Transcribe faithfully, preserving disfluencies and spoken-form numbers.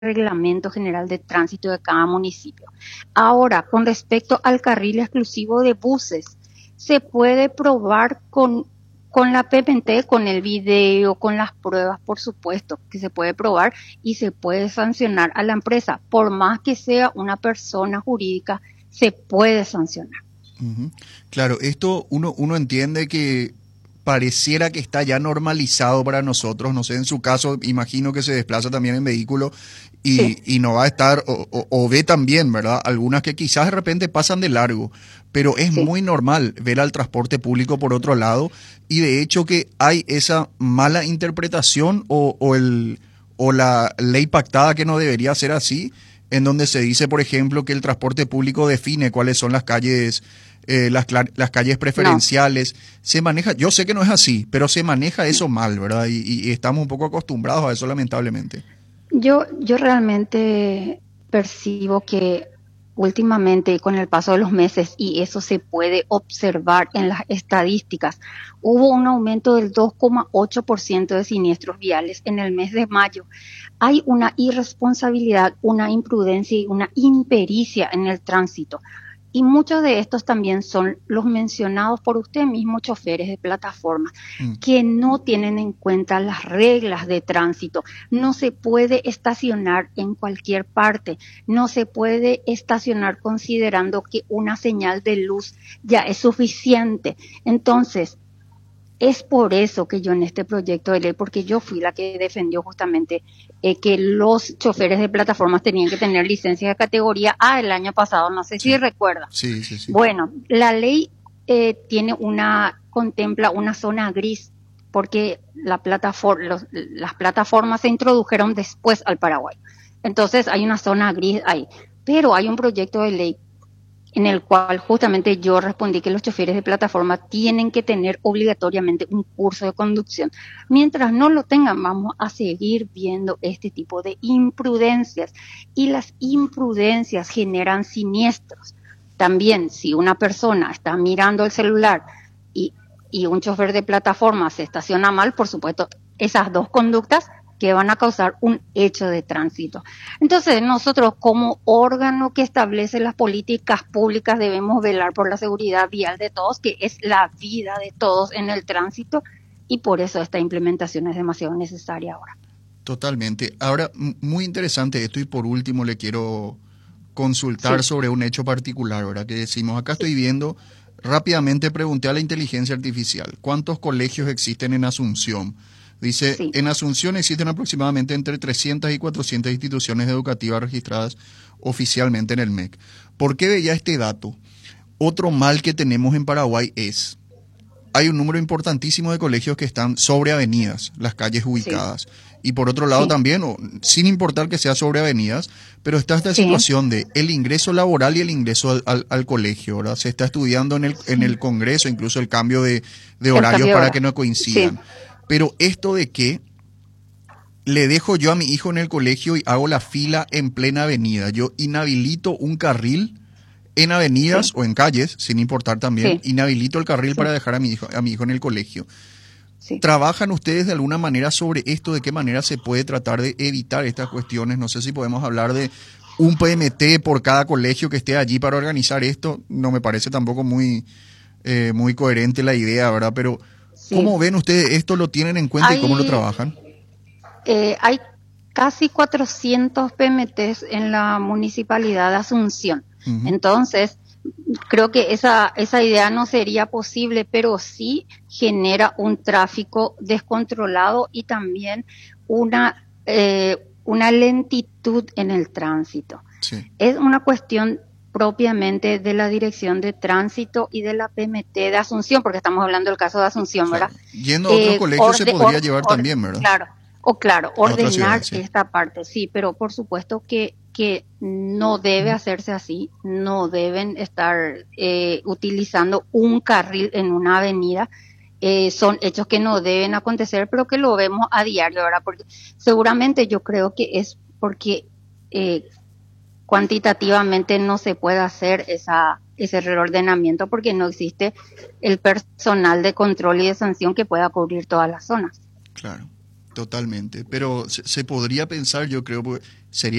Reglamento General de Tránsito de cada municipio. Ahora, con respecto al carril exclusivo de buses, se puede probar con, con la P M T, con el video, con las pruebas, por supuesto, que se puede probar y se puede sancionar a la empresa. Por más que sea una persona jurídica, se puede sancionar. Uh-huh. Claro, esto uno, uno entiende que pareciera que está ya normalizado para nosotros. No sé, en su caso, imagino que se desplaza también en vehículo y, sí. y no va a estar, o, o, o ve también, ¿verdad? Algunas que quizás de repente pasan de largo, pero es sí. muy normal ver al transporte público por otro lado y de hecho que hay esa mala interpretación o, o, el, o la ley pactada que no debería ser así, en donde se dice, por ejemplo, que el transporte público define cuáles son las calles Eh, las, las calles preferenciales, no. se maneja, yo sé que no es así, pero se maneja eso mal, ¿verdad? Y, y estamos un poco acostumbrados a eso, lamentablemente. Yo, yo realmente percibo que últimamente, con el paso de los meses, y eso se puede observar en las estadísticas, hubo un aumento del dos coma ocho por ciento de siniestros viales en el mes de mayo. Hay una irresponsabilidad, una imprudencia y una impericia en el tránsito. Y muchos de estos también son los mencionados por usted mismo, choferes de plataformas, mm. que no tienen en cuenta las reglas de tránsito. No se puede estacionar en cualquier parte, no se puede estacionar considerando que una señal de luz ya es suficiente. Entonces, es por eso que yo en este proyecto de ley, porque yo fui la que defendió justamente eh, que los choferes de plataformas tenían que tener licencia de categoría A el año pasado, no sé sí. si recuerda. Sí, sí, sí. Bueno, la ley eh, tiene una, contempla una zona gris, porque la plataforma, los, las plataformas se introdujeron después al Paraguay. Entonces hay una zona gris ahí, pero hay un proyecto de ley en el cual justamente yo respondí que los choferes de plataforma tienen que tener obligatoriamente un curso de conducción. Mientras no lo tengan, vamos a seguir viendo este tipo de imprudencias, y las imprudencias generan siniestros. También, si una persona está mirando el celular y, y un chofer de plataforma se estaciona mal, por supuesto, esas dos conductas que van a causar un hecho de tránsito. Entonces, nosotros como órgano que establece las políticas públicas debemos velar por la seguridad vial de todos, que es la vida de todos en el tránsito, y por eso esta implementación es demasiado necesaria ahora. Totalmente. Ahora, muy interesante esto, y por último le quiero consultar sí. sobre un hecho particular, ¿verdad? Que decimos, acá sí. estoy viendo, rápidamente pregunté a la inteligencia artificial, ¿cuántos colegios existen en Asunción? Dice, sí. en Asunción existen aproximadamente entre trescientas y cuatrocientas instituciones educativas registradas oficialmente en el M E C. ¿Por qué veía este dato? Otro mal que tenemos en Paraguay es, hay un número importantísimo de colegios que están sobre avenidas, las calles ubicadas. Sí. Y por otro lado sí. también, sin importar que sea sobre avenidas, pero está esta sí. situación de el ingreso laboral y el ingreso al, al, al colegio, ¿verdad? Se está estudiando en el, sí. en el Congreso, incluso el cambio de, de horarios para hora. que no coincidan. Sí. Pero esto de que le dejo yo a mi hijo en el colegio y hago la fila en plena avenida, yo inhabilito un carril en avenidas sí. o en calles, sin importar también, sí. inhabilito el carril sí. para dejar a mi hijo, a mi hijo en el colegio. Sí. ¿Trabajan ustedes de alguna manera sobre esto? ¿De qué manera se puede tratar de evitar estas cuestiones? No sé si podemos hablar de un P M T por cada colegio que esté allí para organizar esto. No me parece tampoco muy, eh, muy coherente la idea, ¿verdad? Pero sí. ¿cómo ven ustedes esto? ¿Lo tienen en cuenta hay, y cómo lo trabajan? Eh, hay casi cuatrocientos P M Ts en la Municipalidad de Asunción. Uh-huh. Entonces, creo que esa, esa idea no sería posible, pero sí genera un tráfico descontrolado y también una, eh, una lentitud en el tránsito. Sí. Es una cuestión propiamente de la Dirección de Tránsito y de la P M T de Asunción, porque estamos hablando del caso de Asunción, claro. ¿verdad? Yendo a otros eh, colegios orde, se podría or, llevar or, también, ¿verdad? Claro, o claro, ordenar ciudad, sí. esta parte, sí, pero por supuesto que que no debe hacerse así, no deben estar eh, utilizando un carril en una avenida, eh, son hechos que no deben acontecer, pero que lo vemos a diario, ¿verdad? Porque seguramente yo creo que es porque eh, cuantitativamente no se puede hacer esa ese reordenamiento porque no existe el personal de control y de sanción que pueda cubrir todas las zonas. Claro. Totalmente. Pero se, se podría pensar, yo creo, porque sería